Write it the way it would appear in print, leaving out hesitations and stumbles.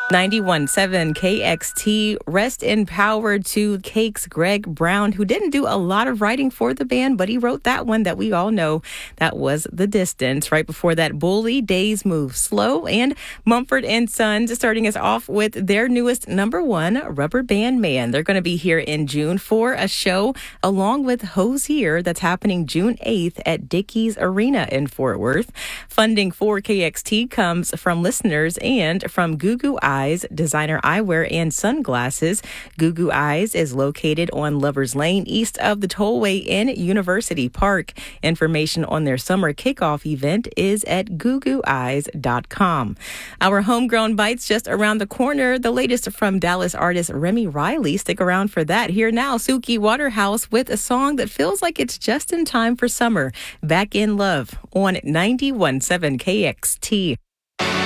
91.7 KXT. Rest in power to Cake's Greg Brown, who didn't do a lot of writing for the band, but he wrote that one that we all know. That was The Distance. Right before that, Bully, Days Move Slow, and Mumford & Sons starting us off with their newest number one, Rubber Band Man. They're going to be here in June for a show along with Hozier that's happening June 8th at Dickies Arena in Fort Worth. Funding for KXT comes from listeners and from Gugu Eyes, designer eyewear and sunglasses. Gugu Eyes is located on Lovers Lane, east of the tollway in University Park. Information on their summer kickoff event is at gugueyes.com. Our homegrown bites just around the corner. The latest from Dallas artist Remy Riley. Stick around for that. Here now, Suki Waterhouse with a song that feels like it's just in time for summer. Back in Love on 91.7 KXT.